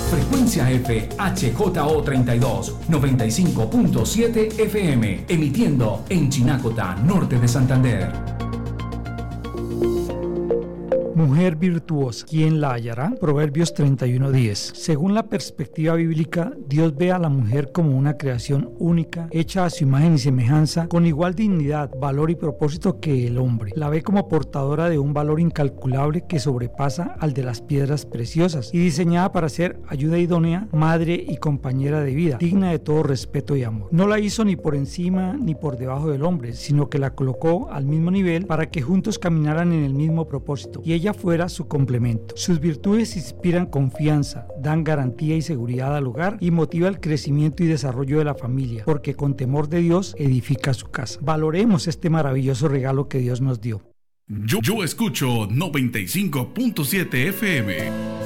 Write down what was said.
Frecuencia F HJO32 95.7 FM, emitiendo en Chinacota, norte de Santander. Mujer virtuosa, ¿quién la hallará? Proverbios 31:10. Según la perspectiva bíblica, Dios ve a la mujer como una creación única, hecha a su imagen y semejanza, con igual dignidad, valor y propósito que el hombre. La ve como portadora de un valor incalculable que sobrepasa al de las piedras preciosas y diseñada para ser ayuda idónea, madre y compañera de vida, digna de todo respeto y amor. No la hizo ni por encima ni por debajo del hombre, sino que la colocó al mismo nivel para que juntos caminaran en el mismo propósito y ella fuera su complemento. Sus virtudes inspiran confianza, dan garantía y seguridad al hogar y motiva el crecimiento y desarrollo de la familia, porque con temor de Dios edifica su casa. Valoremos este maravilloso regalo que Dios nos dio. Yo escucho 95.7 FM.